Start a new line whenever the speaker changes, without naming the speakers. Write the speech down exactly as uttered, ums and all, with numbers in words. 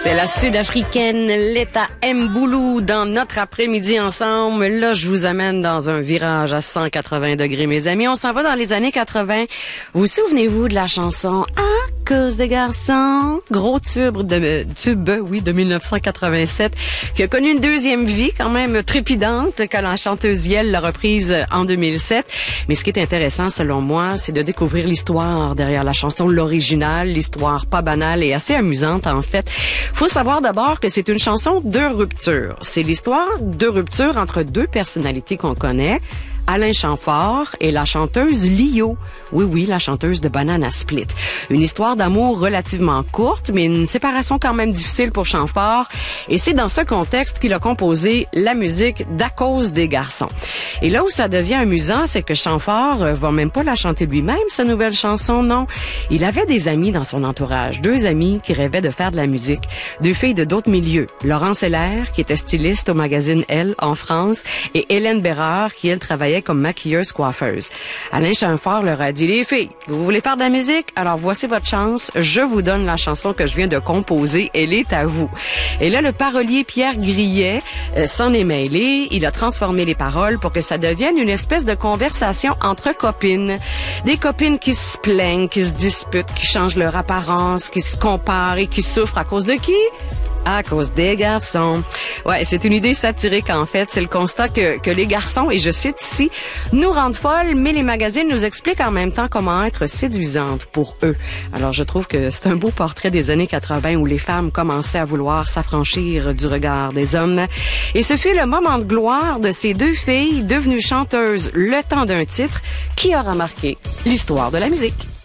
C'est la sud-africaine Letta Mbulu dans notre après-midi ensemble. Là, je vous amène dans un virage à cent quatre-vingts degrés, mes amis. On s'en va dans les années quatre-vingts. Vous souvenez-vous de la chanson « À cause des garçons », gros tube de, tube, oui, de mille neuf cent quatre-vingt-sept, qui a connu une deuxième vie quand même trépidante quand la chanteuse Yel l'a reprise en deux mille sept. Mais ce qui est intéressant, selon moi, c'est de découvrir l'histoire derrière la chanson, l'original, l'histoire pas banale et assez amusante, en fait. Faut savoir d'abord que c'est une chanson de rupture. C'est l'histoire de rupture entre deux personnalités qu'on connaît, Alain Chamfort et la chanteuse Lio. Oui, oui, la chanteuse de Banana Split. Une histoire d'amour relativement courte, mais une séparation quand même difficile pour Chamfort. Et c'est dans ce contexte qu'il a composé la musique d'À cause des garçons. Et là où ça devient amusant, c'est que Chamfort va même pas la chanter lui-même, sa nouvelle chanson, non. Il avait des amis dans son entourage, deux amis qui rêvaient de faire de la musique, deux filles de d'autres milieux. Laurence Heller, qui était styliste au magazine Elle en France, et Hélène Bérard, qui elle travaillait comme maquilleuse coiffeuse. Alain Chamfort leur a dit: les filles, vous voulez faire de la musique? Alors voici votre chance. Je vous donne la chanson que je viens de composer. Elle est à vous. Et là, le parolier Pierre Grillet euh, s'en est mêlé. Il a transformé les paroles pour que ça devienne une espèce de conversation entre copines. Des copines qui se plaignent, qui se disputent, qui changent leur apparence, qui se comparent et qui souffrent à cause de qui? À cause des garçons. Ouais, c'est une idée satirique, en fait. C'est le constat que, que les garçons, et je cite ici, nous rendent folles, mais les magazines nous expliquent en même temps comment être séduisantes pour eux. Alors, je trouve que c'est un beau portrait des années quatre-vingts où les femmes commençaient à vouloir s'affranchir du regard des hommes. Et ce fut le moment de gloire de ces deux filles devenues chanteuses le temps d'un titre qui aura marqué l'histoire de la musique.